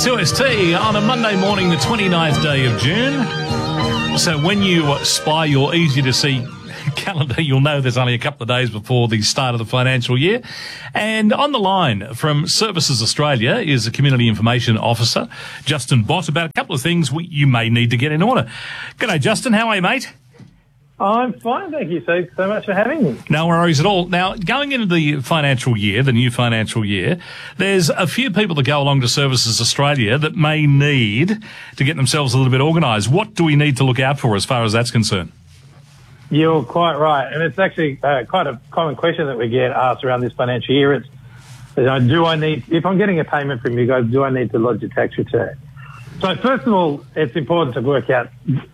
2ST on a Monday morning, the 29th day of June. So when you spy your easy-to-see calendar, you'll know there's only a couple of days before the start of the financial year. And on the line from Services Australia is a Community Information Officer, Justin Bott, about a couple of things you may need to get in order. G'day, Justin. How are you, mate? I'm fine, thank you so much for having me. No worries at all. Now, going into the financial year, the new financial year, there's a few people that go along to Services Australia that may need to get themselves a little bit organised. What do we need to look out for as far as that's concerned? You're quite right, and it's actually quite a common question that we get asked around this financial year. It's, do I need, if I'm getting a payment from you guys, do I need to lodge a tax return? So first of all, it's important to work out,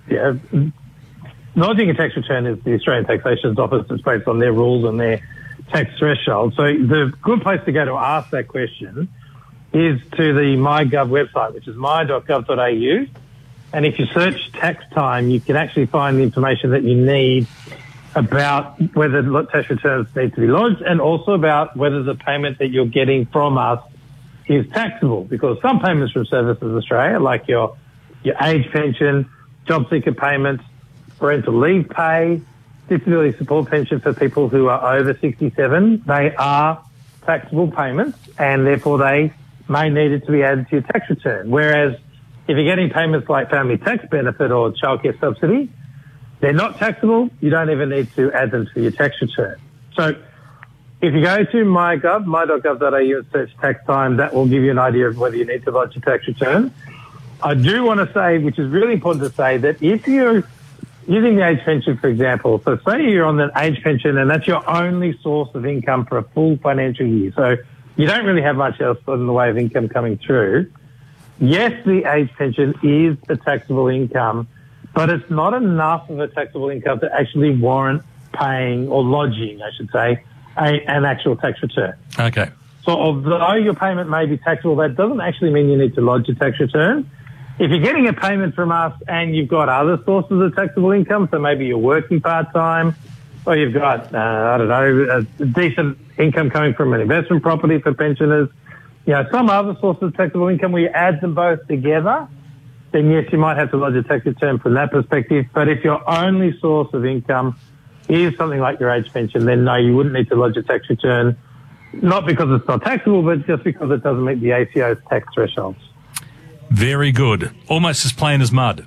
lodging a tax return is the Australian Taxation Office. It's based on their rules and their tax threshold. So the good place to go to ask that question is to the MyGov website, which is my.gov.au. And if you search tax time, you can actually find the information that you need about whether tax returns need to be lodged and also about whether the payment that you're getting from us is taxable. Because some payments from Services Australia, like your age pension, job seeker payments, parental leave pay, disability support pension for people who are over 67, they are taxable payments and therefore they may need it to be added to your tax return. Whereas if you're getting payments like family tax benefit or childcare subsidy, they're not taxable. You don't even need to add them to your tax return. So if you go to my.gov.au and search tax time, that will give you an idea of whether you need to lodge a tax return. I do want to say, which is really important to say, that if you're using the age pension, for example, so say you're on an age pension and that's your only source of income for a full financial year. So you don't really have much else in the way of income coming through. Yes, the age pension is a taxable income, but it's not enough of a taxable income to actually warrant paying or lodging, I should say, an actual tax return. Okay. So although your payment may be taxable, that doesn't actually mean you need to lodge a tax return. If you're getting a payment from us and you've got other sources of taxable income, so maybe you're working part-time or you've got, a decent income coming from an investment property for pensioners, some other sources of taxable income where you add them both together, then yes, you might have to lodge a tax return from that perspective. But if your only source of income is something like your age pension, then no, you wouldn't need to lodge a tax return, not because it's not taxable, but just because it doesn't meet the ATO's tax thresholds. Very good. Almost as plain as mud.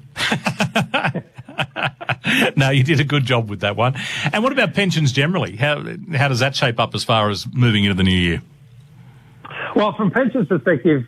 No, you did a good job with that one. And what about pensions generally? How does that shape up as far as moving into the new year? Well, from pensions perspective,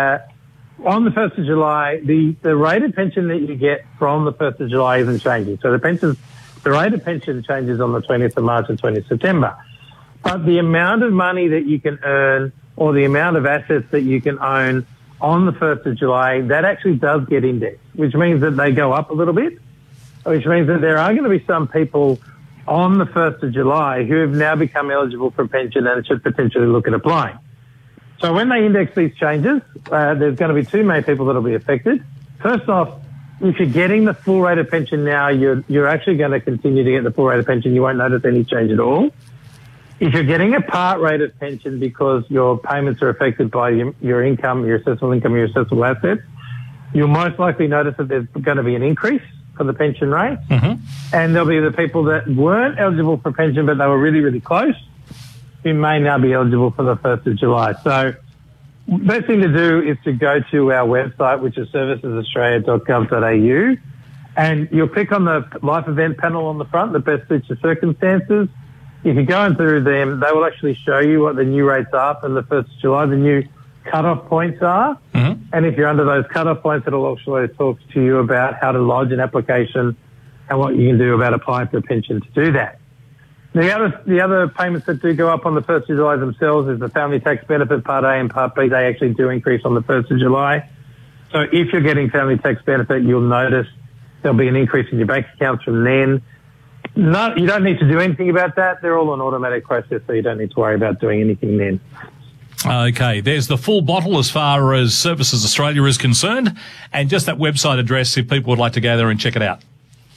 on the 1st of July, the rate of pension that you get from the 1st of July isn't changing. So the rate of pension changes on the 20th of March and 20th of September. But the amount of money that you can earn or the amount of assets that you can own on the 1st of July, that actually does get indexed, which means that they go up a little bit, which means that there are going to be some people on the 1st of July who have now become eligible for pension and should potentially look at applying. So when they index these changes, there's going to be two main people that will be affected. First off, if you're getting the full rate of pension now, you're actually going to continue to get the full rate of pension. You won't notice any change at all. If you're getting a part rate of pension because your payments are affected by your income, your assessable income, your assessable assets, you'll most likely notice that there's going to be an increase for the pension rate. Mm-hmm. And there'll be the people that weren't eligible for pension, but they were really, really close, who may now be eligible for the 1st of July. So the best thing to do is to go to our website, which is servicesaustralia.gov.au, and you'll click on the life event panel on the front that best suits your circumstances. If you're going through them, they will actually show you what the new rates are for the 1st of July, the new cut-off points are. Mm-hmm. And if you're under those cut-off points, it'll also talk to you about how to lodge an application and what you can do about applying for a pension to do that. The other payments that do go up on the 1st of July themselves is the family tax benefit, Part A and Part B. They actually do increase on the 1st of July. So if you're getting family tax benefit, you'll notice there'll be an increase in your bank accounts from then. No, you don't need to do anything about that. They're all an automatic process, so you don't need to worry about doing anything then. Okay, there's the full bottle as far as Services Australia is concerned, and just that website address if people would like to go there and check it out.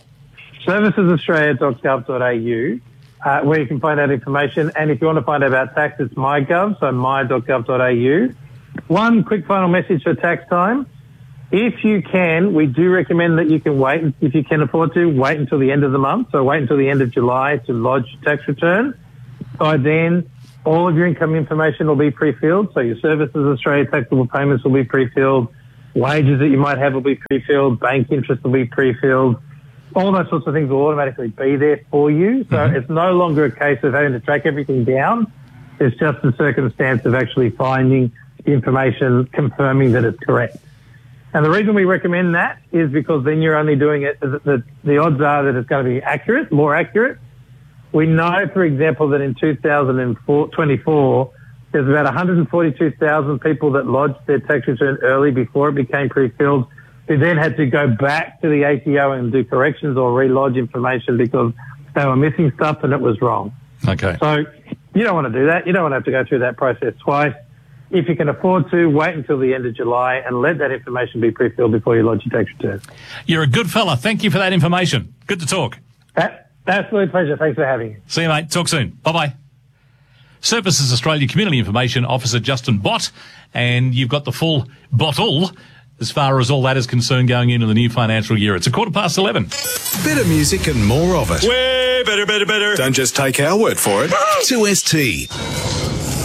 Servicesaustralia.gov.au, where you can find out information. And if you want to find out about tax, it's MyGov, so my.gov.au. One quick final message for tax time. If you can, we do recommend that you can wait, if you can afford to, wait until the end of the month. So wait until the end of July to lodge your tax return. By then, all of your income information will be pre-filled. So your Services Australia taxable payments will be pre-filled. Wages that you might have will be pre-filled. Bank interest will be pre-filled. All those sorts of things will automatically be there for you. So it's no longer a case of having to track everything down. It's just the circumstance of actually finding the information confirming that it's correct. And the reason we recommend that is because then you're only doing it, the odds are that it's going to be accurate, more accurate. We know, for example, that in 2024, there's about 142,000 people that lodged their tax return early before it became pre-filled, who then had to go back to the ATO and do corrections or re-lodge information because they were missing stuff and it was wrong. Okay. So you don't want to do that. You don't want to have to go through that process twice. If you can afford to, wait until the end of July and let that information be pre-filled before you lodge your tax return. You're a good fella. Thank you for that information. Good to talk. Absolute pleasure. Thanks for having me. See you, mate. Talk soon. Bye-bye. Services Australia Community Information Officer Justin Bott, and you've got the full bottle as far as all that is concerned going into the new financial year. It's 11:15. Better music and more of it. Way better. Don't just take our word for it. 2ST.